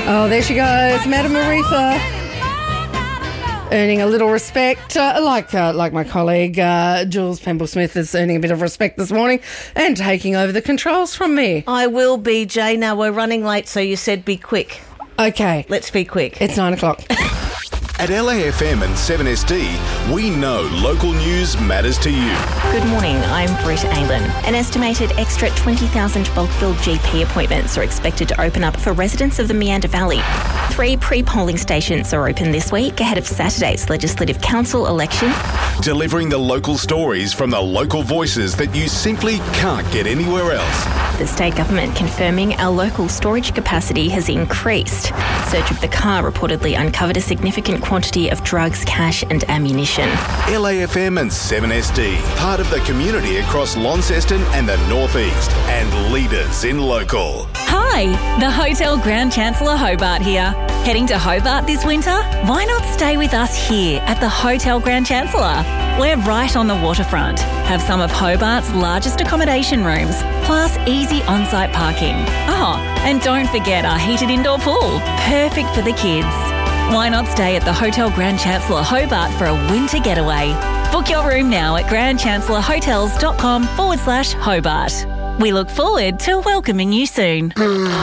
Oh, there she goes, Madame Aretha. Earning a little respect, like my colleague Jules Pemble-Smith is earning a bit of respect this morning and taking over the controls from me. I will be, Jay. Now, we're running late, so you said be quick. Okay. Let's be quick. It's 9 o'clock. At LAFM and 7SD, we know local news matters to you. Good morning, I'm Britt Aylan. An estimated extra 20,000 bulk bill GP appointments are expected to open up for residents of the Meander Valley. 3 pre-polling stations are open this week ahead of Saturday's Legislative Council election. Delivering the local stories from the local voices that you simply can't get anywhere else. The state government confirming our local storage capacity has increased. Search of the car reportedly uncovered a significant quantity of drugs, cash and ammunition. LAFM and 7SD, part of the community across Launceston and the North East, and leaders in local. Hi, the Hotel Grand Chancellor Hobart here. Heading to Hobart this winter? Why not stay with us here at the Hotel Grand Chancellor? We're right on the waterfront, have some of Hobart's largest accommodation rooms, plus easy on-site parking. Oh, and don't forget our heated indoor pool, perfect for the kids. Why not stay at the Hotel Grand Chancellor Hobart for a winter getaway? Book your room now at grandchancellorhotels.com/Hobart. We look forward to welcoming you soon.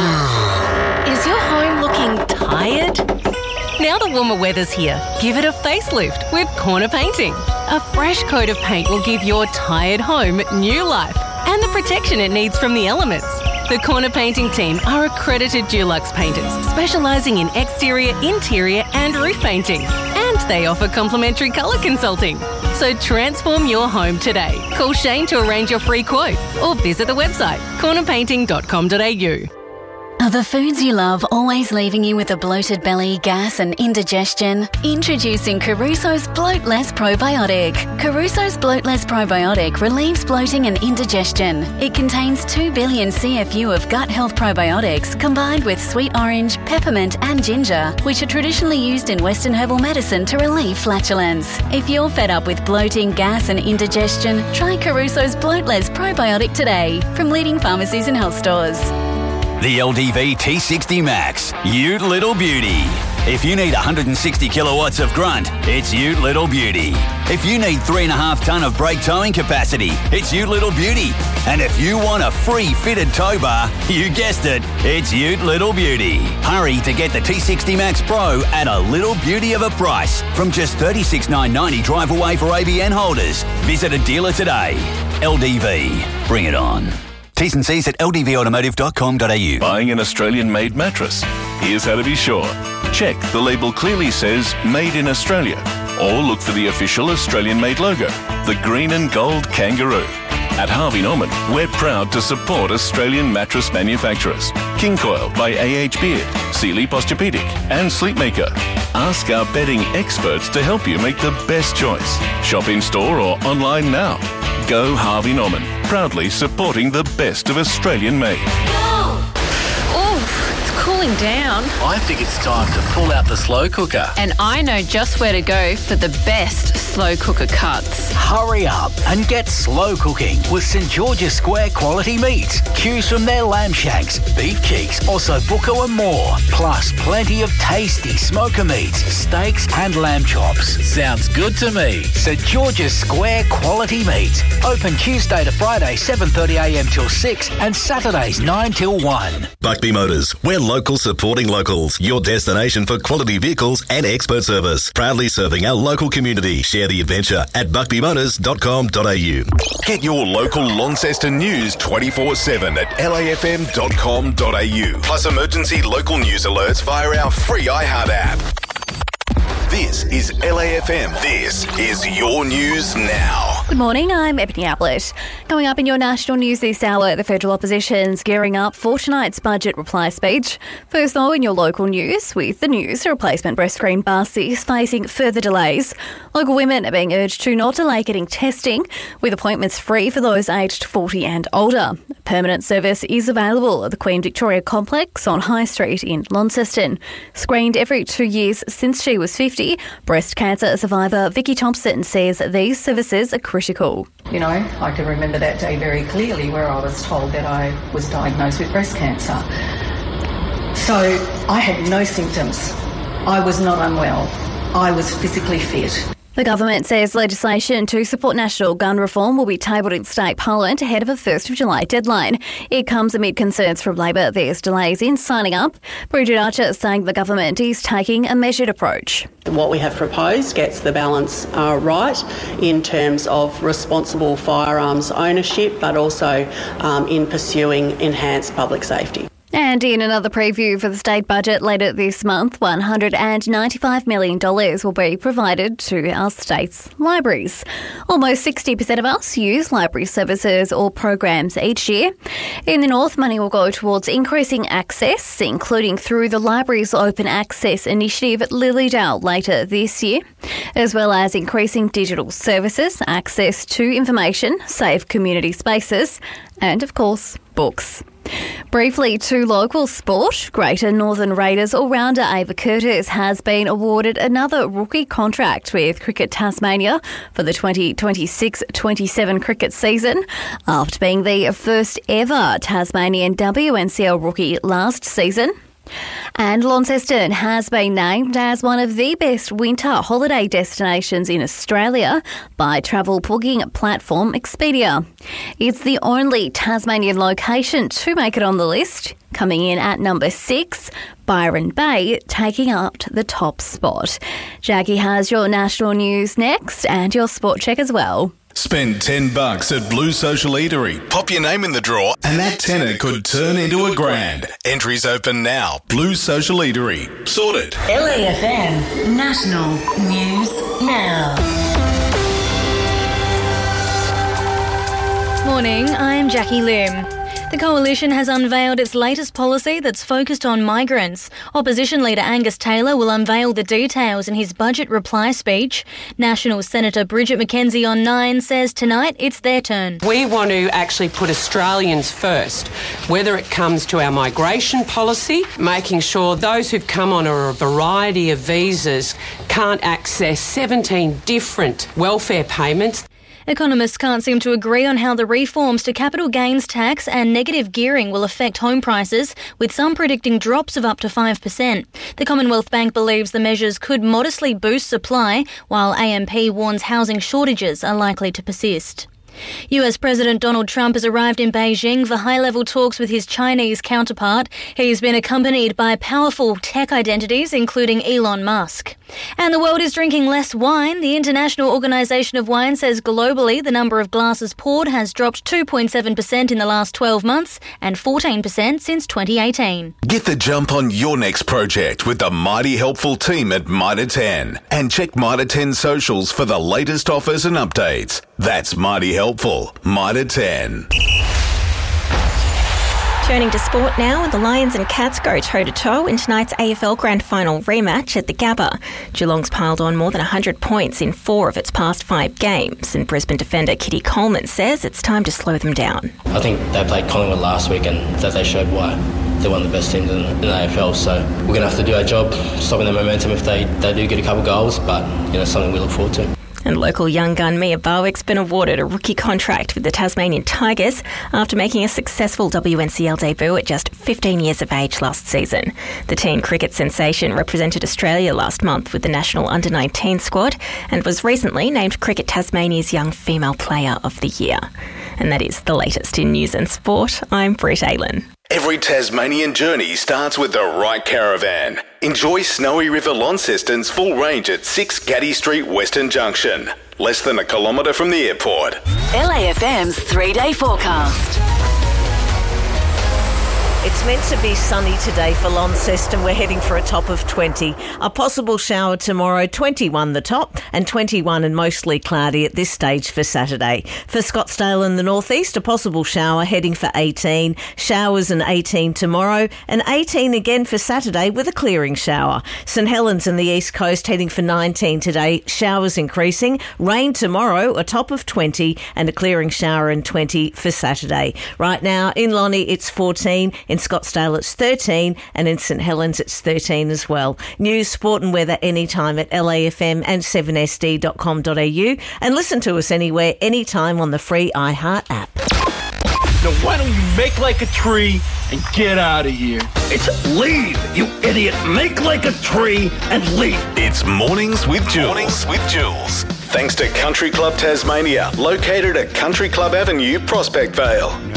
Is your home looking tired? Now the warmer weather's here, give it a facelift with Corner Painting. A fresh coat of paint will give your tired home new life and the protection it needs from the elements. The Corner Painting team are accredited Dulux painters, specialising in exterior, interior and roof painting. And they offer complimentary colour consulting. So transform your home today. Call Shane to arrange your free quote or visit the website cornerpainting.com.au. Are the foods you love always leaving you with a bloated belly, gas and indigestion? Introducing Caruso's Bloat Less Probiotic. Caruso's Bloat Less Probiotic relieves bloating and indigestion. It contains 2 billion CFU of gut health probiotics combined with sweet orange, peppermint and ginger, which are traditionally used in Western herbal medicine to relieve flatulence. If you're fed up with bloating, gas and indigestion, try Caruso's Bloat Less Probiotic today from leading pharmacies and health stores. The LDV T60 Max, Ute Little Beauty. If you need 160 kilowatts of grunt, it's Ute Little Beauty. If you need 3.5 tonne of brake towing capacity, it's Ute Little Beauty. And if you want a free fitted tow bar, you guessed it, it's Ute Little Beauty. Hurry to get the T60 Max Pro at a little beauty of a price from just $36,990 drive away for ABN holders. Visit a dealer today. LDV, bring it on. T's and C's at ldvautomotive.com.au. Buying an Australian-made mattress? Here's how to be sure. Check the label clearly says Made in Australia, or look for the official Australian-made logo, the green and gold kangaroo. At Harvey Norman, we're proud to support Australian mattress manufacturers. King Coil by A.H. Beard, Sealy Posturepedic and Sleepmaker. Ask our bedding experts to help you make the best choice. Shop in-store or online now. Go Harvey Norman, proudly supporting the best of Australian made. Oh, it's cooling down. I think it's time to pull out the slow cooker. And I know just where to go for the best slow cooker cuts. Hurry up and get slow cooking with St George's Square quality meats. Choose from their lamb shanks, beef cheeks, ossobuco and more. Plus plenty of tasty smoker meats, steaks and lamb chops. Sounds good to me. St George's Square quality meat. Open Tuesday to Friday 7:30am till 6 and Saturdays 9 till 1. Buckby Motors. We're local supporting locals. Your destination for quality vehicles and expert service. Proudly serving our local community. Share the adventure at buckbymotors.com.au. Get your local Launceston news 24/7 at lafm.com.au. Plus emergency local news alerts via our free iHeart app. This is LAFM. This is your news now. Good morning, I'm Ebony Ablett. Coming up in your national news this hour, the federal opposition's gearing up for tonight's budget reply speech. First though, in your local news, with the news, a replacement breast screen bus is facing further delays. Local women are being urged to not delay getting testing, with appointments free for those aged 40 and older. Permanent service is available at the Queen Victoria Complex on High Street in Launceston. Screened every 2 years since she was 50, breast cancer survivor Vicky Thompson says these services are critical. You know, I can remember that day very clearly where I was told that I was diagnosed with breast cancer. So I had no symptoms. I was not unwell. I was physically fit. The government says legislation to support national gun reform will be tabled in state parliament ahead of a 1st of July deadline. It comes amid concerns from Labor there's delays in signing up. Bridget Archer saying the government is taking a measured approach. What we have proposed gets the balance right in terms of responsible firearms ownership, but also in pursuing enhanced public safety. And in another preview for the state budget later this month, $195 million will be provided to our state's libraries. Almost 60% of us use library services or programs each year. In the north, money will go towards increasing access, including through the library's Open Access initiative at Lilydale later this year, as well as increasing digital services, access to information, safe community spaces, and, of course, books. Briefly to local sport, Greater Northern Raiders all-rounder Ava Curtis has been awarded another rookie contract with Cricket Tasmania for the 2026-27 cricket season, after being the first ever Tasmanian WNCL rookie last season. And Launceston has been named as one of the best winter holiday destinations in Australia by travel booking platform Expedia. It's the only Tasmanian location to make it on the list, coming in at number 6, Byron Bay taking up the top spot. Jackie has your national news next and your sport check as well. Spend $10 at Blue Social Eatery. Pop your name in the draw and that tenner could turn into $1,000. Entries open now. Blue Social Eatery. Sorted. LAFM National News Now. Morning, I'm Jackie Lim. The Coalition has unveiled its latest policy that's focused on migrants. Opposition leader Angus Taylor will unveil the details in his budget reply speech. National Senator Bridget McKenzie on 9 says tonight it's their turn. We want to actually put Australians first, whether it comes to our migration policy, making sure those who've come on a variety of visas can't access 17 different welfare payments. Economists can't seem to agree on how the reforms to capital gains tax and negative gearing will affect home prices, with some predicting drops of up to 5%. The Commonwealth Bank believes the measures could modestly boost supply, while AMP warns housing shortages are likely to persist. US President Donald Trump has arrived in Beijing for high-level talks with his Chinese counterpart. He's been accompanied by powerful tech identities, including Elon Musk. And the world is drinking less wine. The International Organization of Wine says globally the number of glasses poured has dropped 2.7% in the last 12 months and 14% since 2018. Get the jump on your next project with the mighty helpful team at Mitre 10. And check Mitre 10 socials for the latest offers and updates. That's mighty helpful. Mitre 10. Turning to sport now, the Lions and Cats go toe-to-toe in tonight's AFL Grand Final rematch at the Gabba. Geelong's piled on more than 100 points in 4 of its past 5 games, and Brisbane defender Kitty Coleman says it's time to slow them down. I think they played Collingwood last week and that they showed why. They're one of the best teams in the AFL, so we're going to have to do our job stopping their momentum if they do get a couple goals, but something we look forward to. And local young gun Mia Barwick's been awarded a rookie contract with the Tasmanian Tigers after making a successful WNCL debut at just 15 years of age last season. The teen cricket sensation represented Australia last month with the national under-19 squad and was recently named Cricket Tasmania's Young Female Player of the Year. And that is the latest in news and sport. I'm Britt Aylen. Every Tasmanian journey starts with the right caravan. Enjoy Snowy River Launceston's full range at 6 Gaddy Street, Western Junction. Less than a kilometre from the airport. LAFM's 3-day forecast. It's meant to be sunny today for Launceston. We're heading for a top of 20. A possible shower tomorrow, 21 the top, and 21 and mostly cloudy at this stage for Saturday. For Scottsdale in the northeast, a possible shower heading for 18. Showers and 18 tomorrow, and 18 again for Saturday with a clearing shower. St Helens in the east coast heading for 19 today. Showers increasing. Rain tomorrow, a top of 20, and a clearing shower and 20 for Saturday. Right now in Lonnie it's 14. In Scottsdale it's 13, and in St Helens it's 13 as well. News, sport and weather anytime at LAFM and 7sd.com.au, and listen to us anywhere, anytime on the free iHeart app. so why don't you make like a tree and get out of here? It's leave, you idiot. Make like a tree and leave. It's Mornings with Jules. Thanks to Country Club Tasmania, located at Country Club Avenue, Prospect Vale.